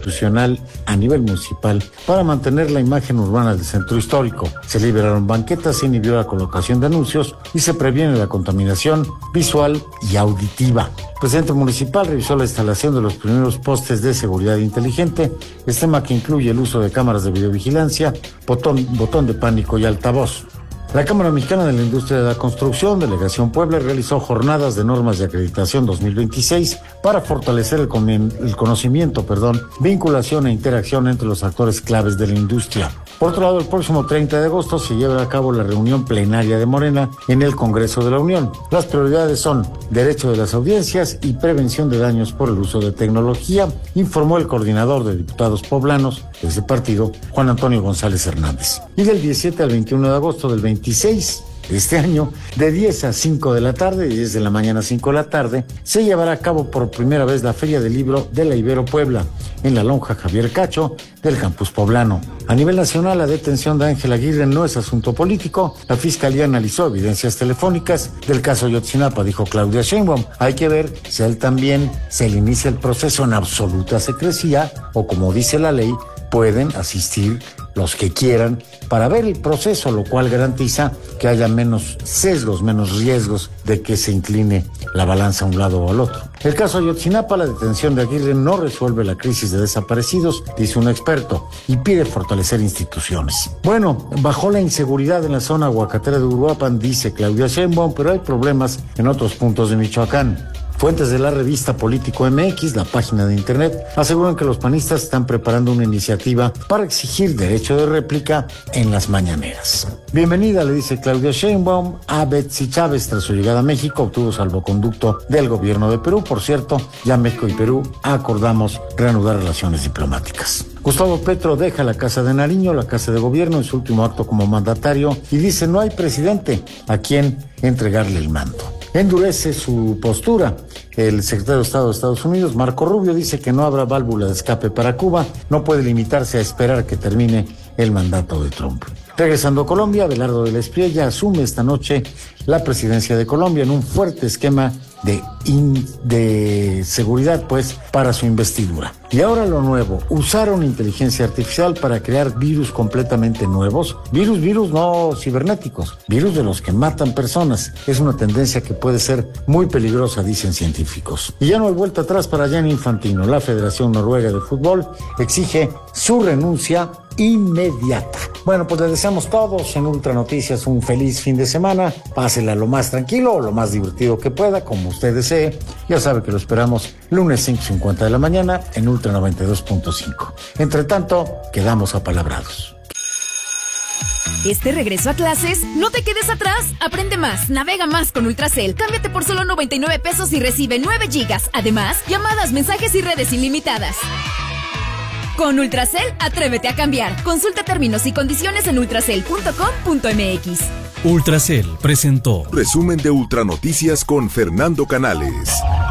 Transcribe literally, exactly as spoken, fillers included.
institucional a nivel municipal para mantener la imagen urbana del centro histórico. Se liberaron banquetas, se inhibió la colocación de anuncios y se previene la contaminación visual y auditiva. El presidente municipal revisó la instalación de los primeros postes de seguridad inteligente, esquema que incluye el uso de cámaras de videovigilancia, botón, botón de pánico y altavoz. La Cámara Mexicana de la Industria de la Construcción, Delegación Puebla, realizó jornadas de normas de acreditación dos mil veintiséis para fortalecer el, con- el conocimiento, perdón, vinculación e interacción entre los actores claves de la industria. Por otro lado, el próximo treinta de agosto se lleva a cabo la reunión plenaria de Morena en el Congreso de la Unión. Las prioridades son derecho de las audiencias y prevención de daños por el uso de tecnología, informó el coordinador de diputados poblanos de ese partido, Juan Antonio González Hernández. Y del diecisiete al veintiuno de agosto del veintiséis de este año, de diez a cinco de la tarde, y diez de la mañana a cinco de la tarde, se llevará a cabo por primera vez la Feria del Libro de la Ibero Puebla, en la lonja Javier Cacho del campus poblano. A nivel nacional, la detención de Ángel Aguirre no es asunto político. La Fiscalía analizó evidencias telefónicas del caso Ayotzinapa, dijo Claudia Sheinbaum. Hay que ver si a él también se le inicia el proceso en absoluta secrecía o, como dice la ley, pueden asistir los que quieran para ver el proceso, lo cual garantiza que haya menos sesgos, menos riesgos de que se incline la balanza a un lado o al otro. El caso Ayotzinapa, la detención de Aguirre no resuelve la crisis de desaparecidos, dice un experto, y pide fortalecer instituciones. Bueno, bajó la inseguridad en la zona aguacatera de Uruapan, dice Claudia Sheinbaum, pero hay problemas en otros puntos de Michoacán. Fuentes de la revista Político M X, la página de internet, aseguran que los panistas están preparando una iniciativa para exigir derecho de réplica en las mañaneras. Bienvenida, le dice Claudia Sheinbaum, a Betsy Chávez tras su llegada a México. Obtuvo salvoconducto del gobierno de Perú. Por cierto, ya México y Perú acordamos reanudar relaciones diplomáticas. Gustavo Petro deja la Casa de Nariño, la Casa de Gobierno, en su último acto como mandatario, y dice no hay presidente a quien entregarle el mando. Endurece su postura. El secretario de Estado de Estados Unidos, Marco Rubio, dice que no habrá válvula de escape para Cuba, no puede limitarse a esperar que termine el mandato de Trump. Regresando a Colombia, Abelardo de la Espriella asume esta noche la presidencia de Colombia en un fuerte esquema de, in, de seguridad, pues, para su investidura. Y ahora lo nuevo, usaron inteligencia artificial para crear virus completamente nuevos, virus, virus no cibernéticos, virus de los que matan personas. Es una tendencia que puede ser muy peligrosa, dicen científicos. Y ya no hay vuelta atrás para Gianni Infantino. La Federación Noruega de Fútbol exige su renuncia inmediata. Bueno, pues les deseamos todos en Ultra Noticias un feliz fin de semana. Pásela lo más tranquilo o lo más divertido que pueda, como usted desee. Ya sabe que lo esperamos lunes cinco cincuenta de la mañana en Ultra noventa y dos punto cinco. Entre tanto, quedamos apalabrados. Este regreso a clases, no te quedes atrás. Aprende más, navega más con Ultracel. Cámbiate por solo noventa y nueve pesos y recibe nueve gigas. Además, llamadas, mensajes y redes ilimitadas. Con Ultracel, atrévete a cambiar. Consulta términos y condiciones en ultracel punto com punto m x. Ultracel presentó Resumen de Ultranoticias con Fernando Canales.